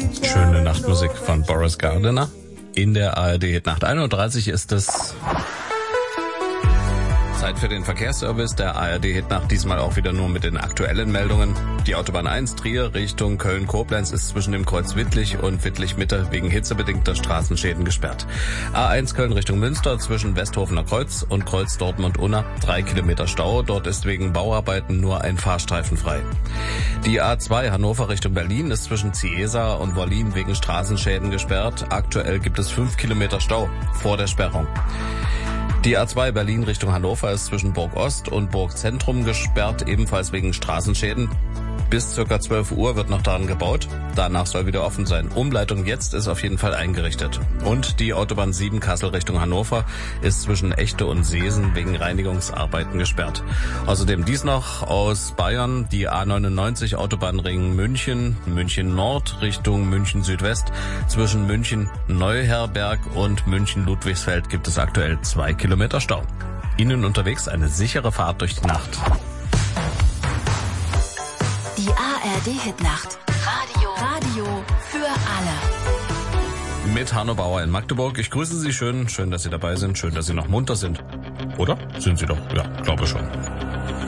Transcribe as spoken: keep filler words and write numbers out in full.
Schöne Nachtmusik von Boris Gardiner. In der A R D Hitnacht eins Uhr dreißig ist es Zeit für den Verkehrsservice der A R D Hitnacht, diesmal auch wieder nur mit den aktuellen Meldungen. Die Autobahn eins Trier Richtung Köln-Koblenz ist zwischen dem Kreuz Wittlich und Wittlich-Mitte wegen hitzebedingter Straßenschäden gesperrt. A eins Köln Richtung Münster zwischen Westhofener Kreuz und Kreuz Dortmund-Unna drei Kilometer Stau. Dort ist wegen Bauarbeiten nur ein Fahrstreifen frei. Die A zwei Hannover Richtung Berlin ist zwischen Ciesa und Wollin wegen Straßenschäden gesperrt. Aktuell gibt es fünf Kilometer Stau vor der Sperrung. Die A zwei Berlin Richtung Hannover ist zwischen Burg Ost und Burg Zentrum gesperrt, ebenfalls wegen Straßenschäden. Bis circa zwölf Uhr wird noch daran gebaut. Danach soll wieder offen sein. Umleitung jetzt ist auf jeden Fall eingerichtet. Und die Autobahn sieben Kassel Richtung Hannover ist zwischen Echte und Seesen wegen Reinigungsarbeiten gesperrt. Außerdem dies noch aus Bayern. Die A neunundneunzig Autobahnring München, München Nord Richtung München Südwest. Zwischen München Neuherberg und München Ludwigsfeld gibt es aktuell zwei Kilometer Stau. Ihnen unterwegs eine sichere Fahrt durch die Nacht. Die A R D Hitnacht. Radio. Radio für alle. Mit Hanno Bauer in Magdeburg. Ich grüße Sie schön. Schön, dass Sie dabei sind. Schön, dass Sie noch munter sind. Oder? Sind Sie doch? Ja, glaube schon.